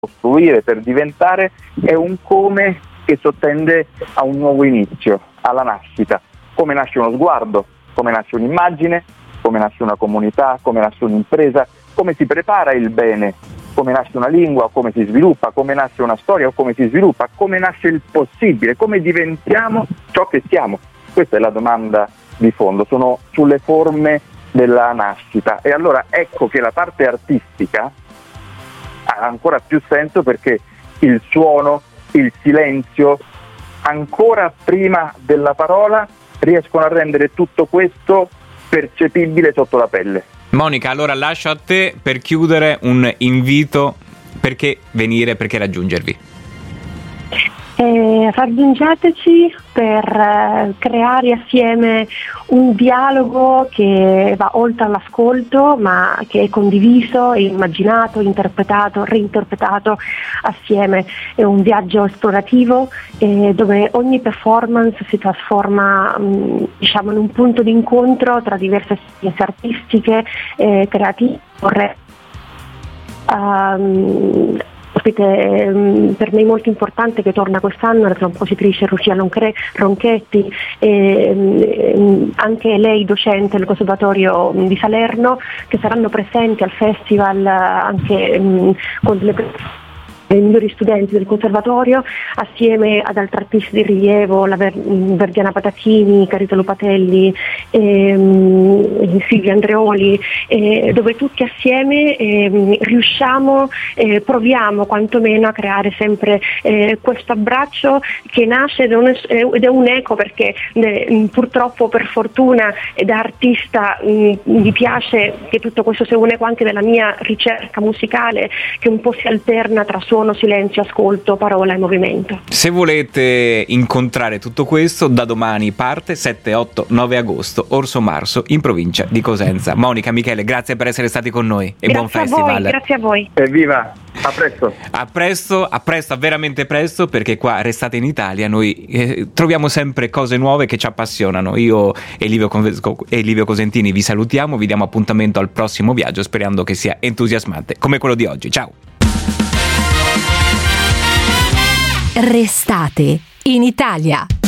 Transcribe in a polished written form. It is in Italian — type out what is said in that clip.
costruire, per diventare, è un come che sottende a un nuovo inizio, alla nascita. Come nasce uno sguardo, come nasce un'immagine, come nasce una comunità, come nasce un'impresa, come si prepara il bene, come nasce una lingua, come si sviluppa, come nasce una storia o come si sviluppa, come nasce il possibile, come diventiamo ciò che siamo. Questa è la domanda di fondo, sono sulle forme della nascita. E allora ecco che la parte artistica ha ancora più senso, perché il suono, il silenzio, ancora prima della parola, riescono a rendere tutto questo percepibile sotto la pelle. Monica, allora lascio a te per chiudere un invito, perché venire, perché raggiungervi. Raggiungeteci per creare assieme un dialogo che va oltre all'ascolto, ma che è condiviso, immaginato, interpretato, reinterpretato assieme. È un viaggio esplorativo dove ogni performance si trasforma in un punto di incontro tra diverse esperienze artistiche, creative. Per me è molto importante che torna quest'anno la compositrice Lucia Ronchetti, anche lei docente del Conservatorio di Salerno, che saranno presenti al festival anche con i migliori studenti del conservatorio, assieme ad altri artisti di rilievo, la Verdiana Patacchini, Carita Lupatelli, Silvia Andreoli, dove tutti assieme riusciamo, proviamo quantomeno a creare sempre questo abbraccio che nasce ed è un eco, perché purtroppo, per fortuna, da artista mi piace che tutto questo sia un eco anche della mia ricerca musicale, che un po' si alterna tra suono, silenzio, ascolto, parola e movimento. Se volete incontrare tutto questo, da domani parte 7, 8, 9 agosto, Orso Marso, in provincia di Cosenza. Monica, Michele, grazie per essere stati con noi e buon festival. Grazie a voi. Evviva, a presto. A presto, veramente presto, perché qua restate in Italia, noi troviamo sempre cose nuove che ci appassionano. Io e Livio Cosentini vi salutiamo, vi diamo appuntamento al prossimo viaggio, sperando che sia entusiasmante come quello di oggi. Ciao! Restate in Italia.